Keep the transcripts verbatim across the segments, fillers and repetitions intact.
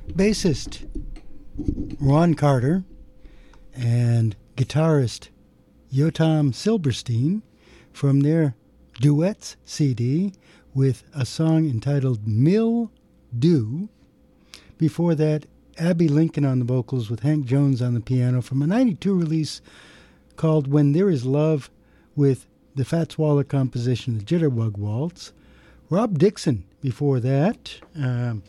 bassist Ron Carter and guitarist Yotam Silberstein from their Duets C D with a song entitled Mill Do. Before that, Abby Lincoln on the vocals with Hank Jones on the piano from a ninety-two release called When There Is Love with the Fats Waller composition, The Jitterbug Waltz. Rob Dixon before that. Um,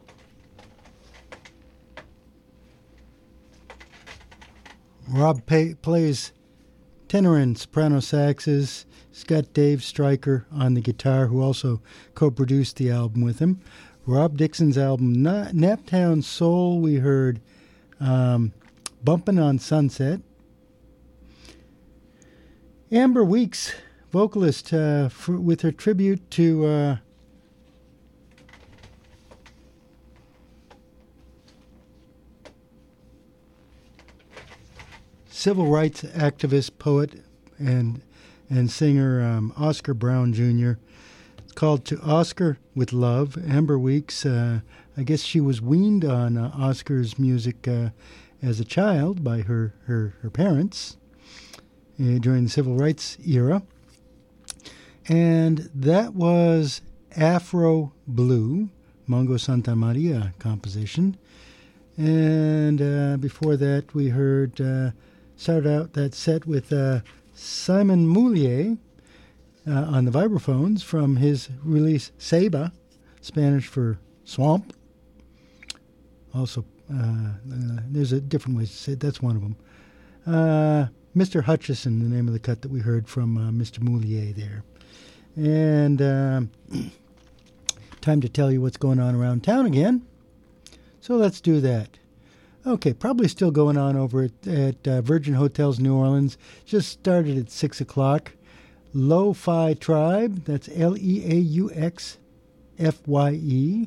Rob pay, plays tenor and soprano saxes. He's got Dave Stryker on the guitar, who also co-produced the album with him. Rob Dixon's album, Na- Naptown Soul, we heard um, Bumpin' on Sunset. Amber Weeks, vocalist, uh, for, with her tribute to uh, civil rights activist, poet, and and singer um, Oscar Brown Junior It's called To Oscar with Love. Amber Weeks, uh, I guess she was weaned on uh, Oscar's music uh, as a child by her, her, her parents uh, during the civil rights era. And that was Afro Blue, Mongo Santa Maria composition. And uh, before that, we heard, uh, started out that set with uh, Simon Moulier uh, on the vibraphones from his release Seba, Spanish for swamp. Also, uh, uh, there's a different way to say it. That's one of them. Uh, Mister Hutchison, the name of the cut that we heard from uh, Mister Moulier there. And uh, time to tell you what's going on around town again. So let's do that. Okay, probably still going on over at, at uh, Virgin Hotels New Orleans. Just started at six o'clock. Lo-Fi Tribe, that's L E A U X F Y E.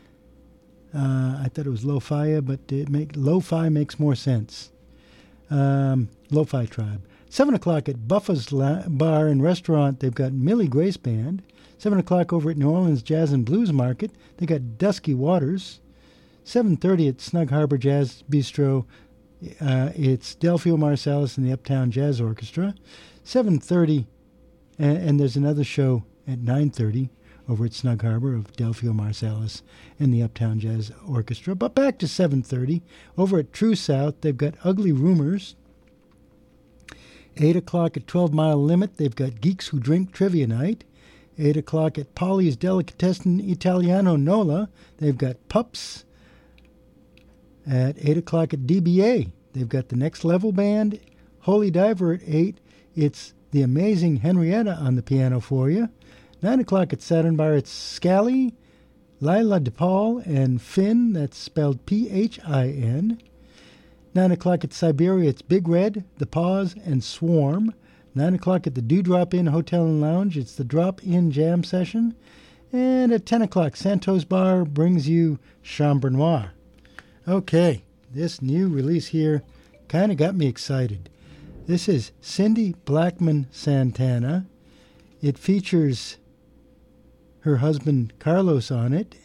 Uh, I thought it was Lo-Fi, but it make, Lo-Fi makes more sense. Um, Lo-Fi Tribe. seven o'clock at Buffa's La- Bar and Restaurant, they've got Millie Grace Band. seven o'clock over at New Orleans Jazz and Blues Market, they got Dusky Waters. seven thirty at Snug Harbor Jazz Bistro, uh, it's Delphio Marsalis and the Uptown Jazz Orchestra. seven thirty, and, and there's another show at nine thirty over at Snug Harbor of Delphio Marsalis and the Uptown Jazz Orchestra. But back to seven thirty, over at True South, they've got Ugly Rumors. eight o'clock at twelve Mile Limit, they've got Geeks Who Drink Trivia Night. eight o'clock at Polly's Delicatessen Italiano Nola, they've got Pups. At eight o'clock at D B A, they've got the Next Level Band. Holy Diver at eight, it's the amazing Henrietta on the piano for you. nine o'clock at Saturn Bar, it's Scally, Lila DePaul, and Finn, that's spelled P H I N. nine o'clock at Siberia, it's Big Red, The Pause, and Swarm. nine o'clock at the Dewdrop Inn Hotel and Lounge, it's the Drop-In Jam Session. And at ten o'clock, Santos Bar brings you Chambre Noire. Okay, this new release here kind of got me excited. This is Cindy Blackman Santana. It features her husband Carlos on it,